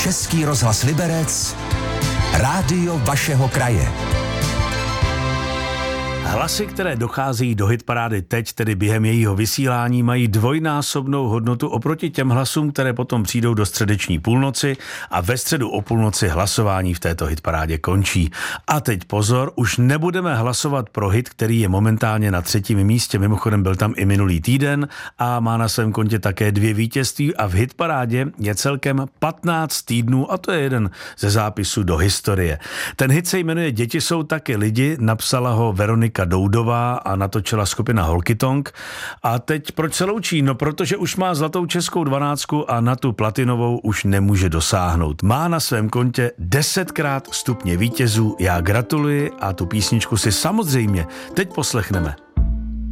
Český rozhlas Liberec, rádio vašeho kraje. Hlasy, které docházejí do hitparády teď, tedy během jejího vysílání, mají dvojnásobnou hodnotu oproti těm hlasům, které potom přijdou do středeční půlnoci a ve středu o půlnoci hlasování v této hitparádě končí. A teď pozor, už nebudeme hlasovat pro hit, který je momentálně na 3. místě, mimochodem byl tam i minulý týden a má na svém kontě také 2 vítězství a v hitparádě je celkem 15 týdnů a to je jeden ze zápisů do historie. Ten hit se jmenuje Děti jsou taky lidi, napsala ho Veronika Doudová a natočila skupina Holkytonk. A teď proč se loučí? No protože už má zlatou českou 12 a na tu platinovou už nemůže dosáhnout. Má na svém kontě 10krát stupně vítězů, já gratuluji a tu písničku si samozřejmě teď poslechneme.